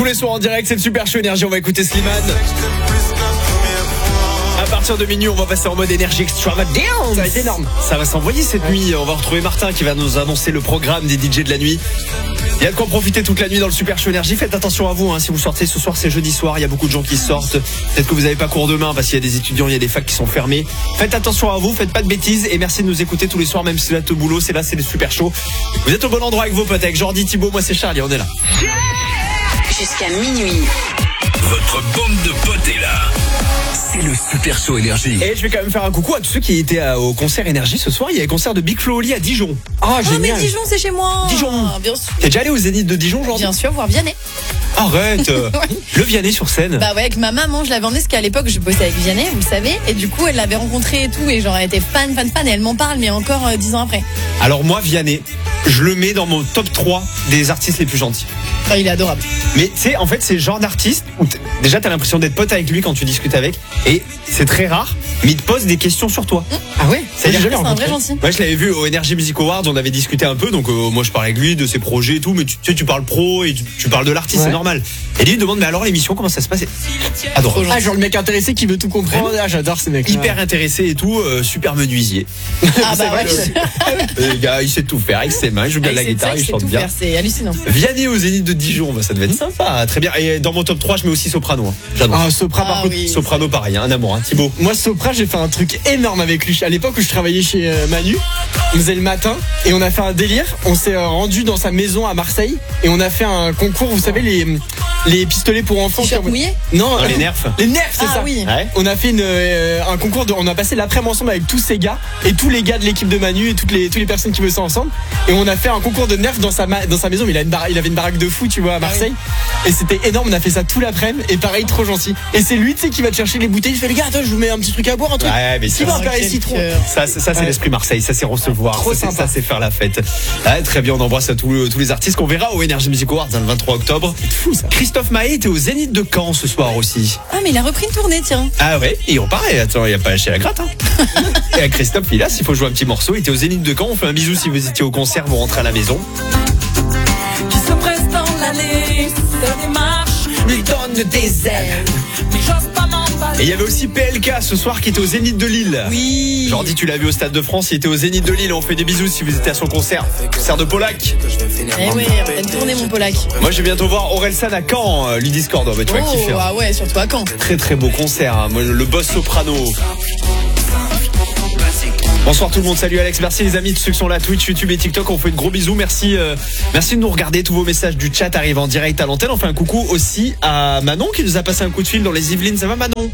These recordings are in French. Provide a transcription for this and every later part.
les soirs en direct, c'est le Super Show Énergie. On va écouter Slimane. À partir de minuit, on va passer en mode énergie extravagance. Ça va être énorme. Ça va s'envoyer cette nuit. On va retrouver Martin qui va nous annoncer le programme des DJ de la nuit. Il y a de quoi profiter toute la nuit dans le Super Show Énergie. Faites attention à vous, si vous sortez ce soir, c'est jeudi soir. Il y a beaucoup de gens qui sortent. Peut-être que vous n'avez pas cours demain parce qu'il y a des étudiants, il y a des facs qui sont fermés. Faites attention à vous, faites pas de bêtises. Et merci de nous écouter tous les soirs, même si vous êtes au boulot. C'est le Super Show. Vous êtes au bon endroit avec vos potes, avec Jordi, Thibaut, moi c'est Charlie, on est là. Jusqu'à minuit. Votre bande de potes est là. C'est le Super Show Énergie. Et je vais quand même faire un coucou à tous ceux qui étaient au concert Énergie ce soir. Il y a le concert de Big Flo Oli à Dijon. Ah, mais génial. Dijon, c'est chez moi. Dijon. Bien sûr. T'es déjà allé au Zénith de Dijon, Jordi? Bien sûr, voir Vianney. Arrête. Le Vianney sur scène. Bah ouais, avec ma maman, je l'avais emmené parce qu'à l'époque, je bossais avec Vianney, vous le savez. Et du coup, elle l'avait rencontré et tout. Et genre, elle était fan. Et elle m'en parle, mais encore 10 ans après. Alors moi, Vianney, je le mets dans mon top 3 des artistes les plus gentils. Enfin, il est adorable. Mais tu sais, en fait, c'est le genre d'artiste où déjà t'as l'impression d'être pote avec lui quand tu discutes avec. Et c'est très rare, mais il te pose des questions sur toi. Ah ouais? C'est un vrai gentil. Moi, je l'avais vu au Energy Music Awards, on avait discuté un peu, donc moi je parlais avec lui de ses projets et tout, mais tu sais, tu parles pro et tu parles de l'artiste, c'est normal. Et lui il demande, mais alors l'émission, comment ça se passe? Adorable. Ah, genre le mec intéressé qui veut tout comprendre. Ah, j'adore ces mecs. Hyper intéressé et tout, super menuisier. Ah bah ouais. Le gars, il sait tout faire avec ses mains, il joue bien de la guitare, il chante bien. C'est hallucinant. Vianney au Zénith de Dijon, ça devait être sympa, très bien. Et dans mon top 3, je mets aussi Soprano. J'adore. Ah, Sopra, par contre. Oui. Soprano, pareil, un amour, Thibaut. Moi, Sopra, j'ai fait un truc énorme avec lui. À l'époque où je travaillais chez Manu, on faisait le matin et on a fait un délire. On s'est rendu dans sa maison à Marseille et on a fait un concours, vous savez, les pistolets pour enfants. T-shirt mouillé? Non, les nerfs. Les nerfs, c'est ça. Oui. Ouais. On a fait un concours on a passé l'après-midi ensemble avec tous ces gars et tous les gars de l'équipe de Manu et toutes les personnes qui bossaient ensemble. Et on a fait un concours de nerfs dans sa maison. Mais il avait une baraque de fou, tu vois, à Marseille. Et c'était énorme. On a fait ça tout l'après-midi. Et pareil, trop gentil. Et c'est lui, tu sais, qui va te chercher les bouteilles. Il fait, les gars, attends, je vous mets un petit truc à boire, un truc. Ouais, mais Qui va faire les citrons. Ça c'est l'esprit Marseille, ça c'est recevoir, Trop ça sympa. c'est faire la fête. Très bien, on embrasse à tous les artistes qu'on verra au Energy Music Awards le 23 octobre. Fou, ça. Christophe Maé était au Zénith de Caen ce soir aussi. Ah, mais il a repris une tournée, tiens. Ah ouais, et on paraît, attends, il n'y a pas lâché la gratte. Et à Christophe, il a, s'il faut jouer un petit morceau, il était au Zénith de Caen. On fait un bisou si vous étiez au concert, vous rentrez à la maison. Qui se presse dans l'allée, sa démarche Lui donne des ailes. mais j'ose pas m'emballer. Et il y avait aussi PLK ce soir qui était au Zénith de Lille. Oui. Jordi, tu l'as vu au Stade de France, il était au Zénith de Lille. On fait des bisous si vous étiez à son concert. Concert de Polac. Eh ouais, on va tourner mon Polac. Moi, je vais bientôt voir Orelsan à Caen, lui Discord. Tu vas kiffer. Ah ouais, surtout à Caen. Très très beau concert. Moi, le boss soprano. Bonsoir tout le monde, salut Alex, merci les amis, tous ceux qui sont là, Twitch, YouTube et TikTok, on vous fait de gros bisous, merci de nous regarder, tous vos messages du chat arrivent en direct à l'antenne. On fait un coucou aussi à Manon qui nous a passé un coup de fil dans les Yvelines, ça va Manon?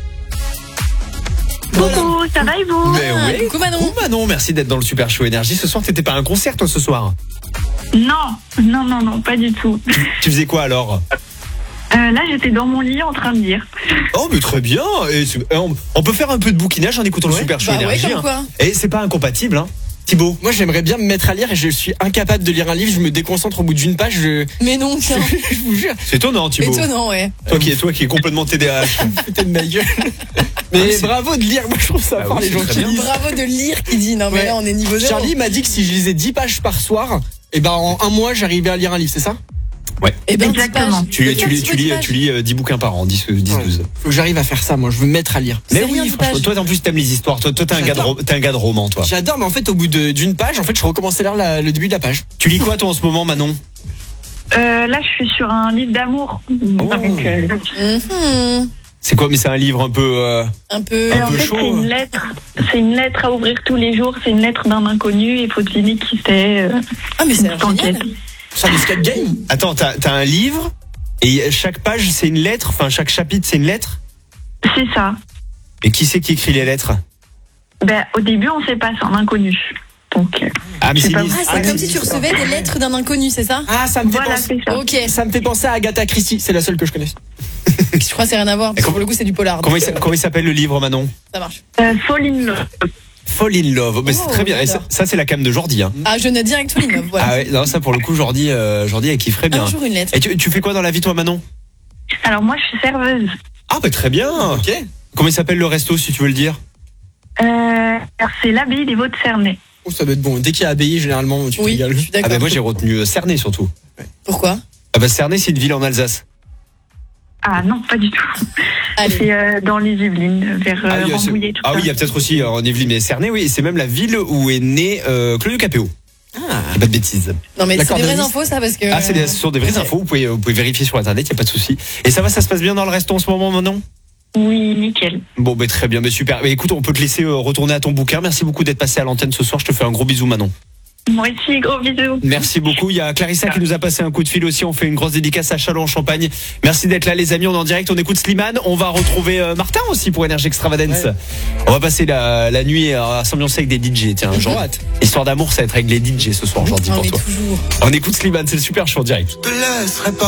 Coucou, ça va et vous? Mais oui. Coucou Manon. Coucou Manon, merci d'être dans le Super Show Énergie. Ce soir, t'étais pas à un concert toi ce soir? Non, pas du tout. Tu faisais quoi alors? Là, j'étais dans mon lit en train de lire. Oh mais très bien. Et on peut faire un peu de bouquinage en écoutant le Super Show Bah ouais, Énergie. comme quoi. Et c'est pas incompatible, hein. Thibaut? Moi, j'aimerais bien me mettre à lire et je suis incapable de lire un livre. Je me déconcentre au bout d'une page. Mais non, tiens. Je vous jure. C'est étonnant Thibaut. Étonnant, ouais. Toi qui est complètement TDAH. Putain de ma gueule. Mais bravo de lire. Moi, je trouve ça Ah fort, oui, les gens c'est qui très lisent. Bravo de lire qui dit. Non, mais Ouais. là, on est niveau 0. Charlie m'a dit que si je lisais 10 pages par soir, et ben en un mois, j'arrivais à lire un livre, c'est ça? Eh ben, Exactement. 10 pages. Tu Petit peu de lis pages. 10 bouquins par an, 10 12. Faut que j'arrive à faire ça, moi. Je veux me mettre à lire. Mais C'est oui, rien, 10 franchement, pages. toi en plus t'aimes les histoires. Toi t'es un gars de roman, toi. J'adore, mais en fait, au bout d'une page, en fait, je recommençais à lire le début de la page. Tu lis quoi toi en ce moment, Manon? Là, je suis sur un livre d'amour. Donc, Mhm. C'est quoi? Mais c'est un livre un peu. Un peu. Un en peu fait, chaud. c'est une lettre à ouvrir tous les jours. C'est une lettre d'un inconnu. Il faut deviner qui c'est. Ah, mais c'est Une enquête. génial. C'est un escape game. Attends, t'as un livre et chaque page c'est une lettre. Enfin, chaque chapitre c'est une lettre. C'est ça. Et qui c'est qui écrit les lettres? Ben, au début, on sait pas, c'est un inconnu. Donc, Ah mais C'est c'est pas une vrai, Ah, c'est comme si tu recevais des lettres d'un inconnu, c'est ça? Ah, ça me fait voilà, penser. c'est ça. Ok. Ça me fait penser à Agatha Christie. C'est la seule que je connaisse. Je crois que c'est rien à voir. Parce que pour le coup, c'est du polar. Comment donc, il s'appelle le livre, Manon? ça marche. Fall in Love. Fall in Love. Mais c'est Oh, très bien. Et j'adore. ça c'est la cam de Jordi. Hein. Ah, je note direct tout l'innove. Voilà. Ah ouais, non, ça pour le coup Jordi elle kifferait bien. Un jour une lettre. Et tu fais quoi dans la vie toi, Manon? Alors, moi, je suis serveuse. Ah bah très bien. Ok. Comment il s'appelle le resto si tu veux le dire? Alors, c'est l'abbaye des Vaux de Cernay. Oh, ça doit être bon. Dès qu'il y a Abbaye, généralement, tu te Oui, régales. je suis Ah d'accord. bah moi j'ai retenu Cernay surtout. Pourquoi? Ah bah Cernay c'est une ville en Alsace. Ah non, pas du tout. Allez. C'est dans les Yvelines, vers Rambouillet. Tout ça. Oui, il y a peut-être aussi en Yvelines et Cernay, oui. C'est même la ville où est né Claudio Capéo. Pas de bêtises. Non, mais c'est D'accord, des vraies Denis. infos, ça, parce que. Ce sont des vraies infos. Vous pouvez vérifier sur Internet, il n'y a pas de souci. Et ça se passe bien dans le resto en ce moment, Manon? Oui, nickel. Bon, très bien, super. Mais écoute, on peut te laisser retourner à ton bouquin. Merci beaucoup d'être passé à l'antenne ce soir. Je te fais un gros bisou, Manon. Moi aussi, gros bisous. Merci beaucoup. Il y a Clarissa qui nous a passé un coup de fil aussi. On fait une grosse dédicace à Châlons-en-Champagne. Merci d'être là, les amis. On est en direct. On écoute Slimane. On va retrouver Martin aussi pour Énergie Extravagance. Ouais. On va passer la nuit à s'ambiancer avec des DJ. Tiens, J'ai hâte. Histoire d'amour, ça va être avec les DJ ce soir, j'en dis On pour est toi. toujours. On écoute Slimane. C'est le super show en direct.